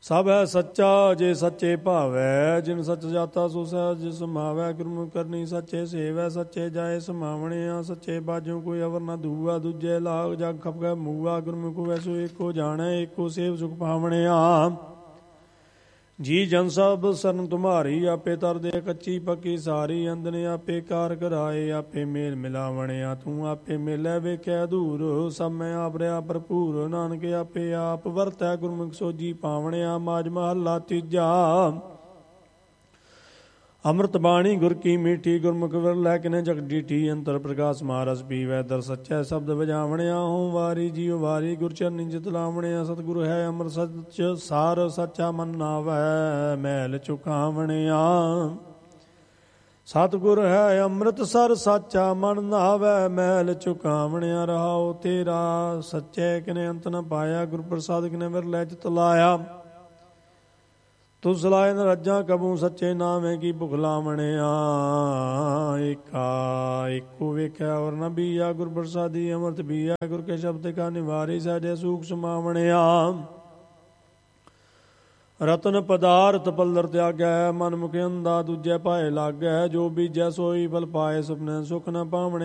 ਸਭ ਹੈ ਸੱਚਾ ਜੇ ਸੱਚੇ ਭਾਵੈ, ਜਿਨ ਸੱਚ ਜਾਤਾ ਸੋ ਸਹਿਜ ਸਮਾਵੈ। ਗੁਰਮੁਖ ਕਰਨੀ ਸੱਚੇ ਸੇਵੈ, ਸੱਚੇ ਜਾਏ ਸਮਾਵਣਿਆ। ਸੱਚੇ ਬਾਝੋਂ ਕੋਈ ਅਵਰ ਨਾ ਦੂਆ, ਦੂਜੇ ਲਾਗ ਜਗ ਖਪਗੈ ਮੂਆ। ਗੁਰਮੁਖ ਵੈਸੋ ਏਕੋ ਜਾਣੈ, ਏਕੋ ਸੇਵ ਸੁਖ ਪਾਵਣਿਆ। ਜੀ ਜਨ ਸਭ ਸਰਨ ਤੁਮਾਰੀ, ਆਪੇ ਤਰਦੇ ਕੱਚੀ ਪੱਕੀ ਸਾਰੀ। ਅੰਦਨ ਆਪੇ ਕਾਰ ਕਰਾਏ, ਆਪੇ ਮੇਲ ਮਿਲਾਵਣਿਆ। ਤੂੰ ਆਪੇ ਮੇਲੇ ਵੇਖਿਆ ਦੂਰ, ਸਭ ਮੈਂ ਆਪ ਰਿਆ ਭਰਪੂਰ। ਨਾਨਕ ਆਪੇ ਆਪ ਵਰਤੈ, ਗੁਰਮੁਖ ਸੋਜੀ ਪਾਵਣਿਆ। ਮਾਝ ਮਹੱਲਾ ਤੀਜਾ। ਅੰਮ੍ਰਿਤ ਬਾਣੀ ਗੁਰ ਕੀ ਮੀਠੀ, ਗੁਰਮੁਖ ਵਿਰਲੈ ਕਿਨੇ ਜਗ ਡੀਠੀ। ਅੰਤਰ ਪ੍ਰਕਾਸ਼ ਮਹਾਰਸ ਪੀਵੈ, ਦਰ ਸੱਚੈ ਸ਼ਬਦ ਵਜਾਵਣਿਆ। ਹੋਂ ਵਾਰੀ ਜੀਉ ਵਾਰੀ, ਗੁਰ ਚਰਨੀ ਚਿਤ ਲਾਵਣਿਆ। ਸਤਿਗੁਰ ਹੈ ਅੰਮ੍ਰਿਤ ਸੱਚ ਸਾਰ, ਸੱਚਾ ਮਨ ਨਾਵੈ ਮੈਲ ਚੁਕਾਵਣਿਆ। ਸਤਿਗੁਰ ਹੈ ਅੰਮ੍ਰਿਤਸਰ, ਸਾਚਾ ਮਨ ਨਾਵੈ ਮੈਲ ਚੁਕਾਵਣਿਆ। ਰਹਾਉ ਤੇਰਾ ਸੱਚੇ ਕਿਨੇ ਅੰਤ ਨ ਪਾਇਆ, ਗੁਰ ਪ੍ਰਸਾਦ ਕਿਨੇ ਵਿਰਲੈ ਚਿਤ ਲਾਇਆ। ਤੂੰ ਸਲਾਏ ਨ ਰੱਜਾਂ ਕਬੂ, ਸੱਚੇ ਨਾਵੇਂ ਕੀ ਭੁਖ ਲਾਵਣਿਆ। ਏਕਾ ਏਕੋ ਵੇਖਿਆ ਔਰ ਨ ਬੀਆ, ਗੁਰ ਪ੍ਰਸਾਦੀ ਅੰਮ੍ਰਿਤ ਬੀਆ। ਗੁਰ ਕੇ ਸ਼ਬਦ ਕਾ ਨਿਵਾਰੀ, ਸਹਿਜੇ ਸੂਖ ਸਮਾਵਣਿਆ। ਰਤਨ ਪਦਾਰਥ ਪੱਲਰ ਤਿਆਗੈ, ਮਨ ਮੁਖ ਅੰਧਾ ਦੂਜੇ ਪਾਏ ਲਾਗੈ। ਜੋ ਬੀਜੈ ਸੋਈ ਫਲ ਪਾਏ, ਸੁਪਨੇ ਸੁਖ ਨ ਪਾਵਣੇ।